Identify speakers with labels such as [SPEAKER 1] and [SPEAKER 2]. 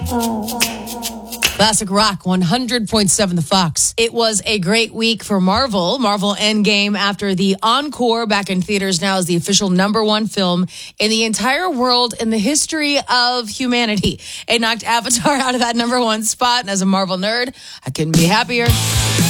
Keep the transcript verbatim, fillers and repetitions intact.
[SPEAKER 1] Classic Rock, one hundred point seven The Fox. It was a great week for Marvel. Marvel Endgame, after the encore, back in theaters now, is the official number one film in the entire world in the history of humanity. It knocked Avatar out of that number one spot, and as a Marvel nerd, I couldn't be happier.